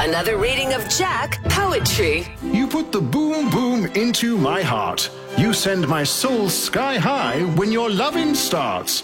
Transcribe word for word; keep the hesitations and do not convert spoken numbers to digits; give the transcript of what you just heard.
Another reading of Jack Poetry. You put the boom boom into my heart. You send my soul sky high when your loving starts.